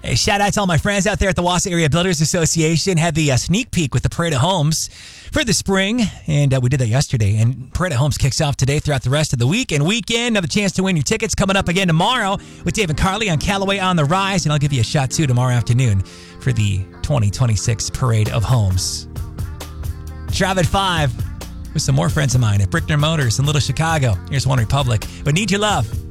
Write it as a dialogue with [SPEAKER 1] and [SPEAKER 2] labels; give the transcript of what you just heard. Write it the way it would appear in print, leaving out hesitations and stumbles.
[SPEAKER 1] Hey, shout out to all my friends out there at the Wausau Area Builders Association. Had the sneak peek with the Parade of Homes for the spring, and we did that yesterday. And Parade of Homes kicks off today throughout the rest of the week and weekend. Another chance to win your tickets coming up again tomorrow with Dave and Carly on Callaway on the Rise. And I'll give you a shot, too, tomorrow afternoon for the 2026 Parade of Homes. Drive at 5 with some more friends of mine at Brickner Motors in Little Chicago. Here's One Republic. But Need Your Love.